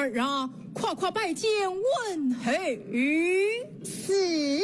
儿啊，快快拜见问候。 是。